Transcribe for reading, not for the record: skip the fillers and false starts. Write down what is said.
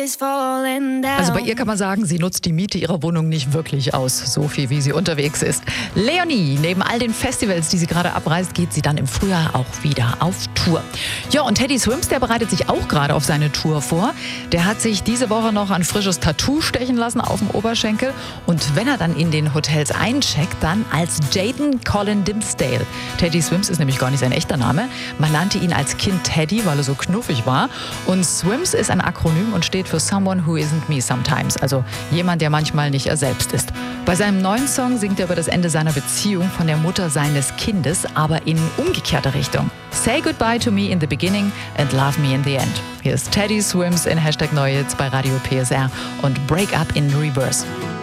is falling down. Also bei ihr kann man sagen, sie nutzt die Miete ihrer Wohnung nicht wirklich aus, so viel wie sie unterwegs ist. Leonie, neben all den Festivals, die sie gerade abreist, geht sie dann im Frühjahr auch wieder auf Tour. Ja, und Teddy Swims, der bereitet sich auch gerade auf seine Tour vor. Der hat sich diese Woche noch ein frisches Tattoo stechen lassen auf dem Oberschenkel. Und wenn er dann in den Hotels eincheckt, dann als Jaden Colin Dimsdale. Teddy Swims ist nämlich gar nicht sein echter Name. Man nannte ihn als Kind Teddy, weil er so knuffig war. Und Swims ist ein Akronym und steht für Someone Who Isn't Me Sometimes. Also jemand, der manchmal nicht er selbst ist. Bei seinem neuen Song singt er über das Ende seiner Beziehung von der Mutter seines Kindes, aber in umgekehrter Richtung. Say goodbye to me in the beginning and love me in the end. Hier ist Teddy Swims in #Neue Hits bei Radio PSR und Break Up in Reverse.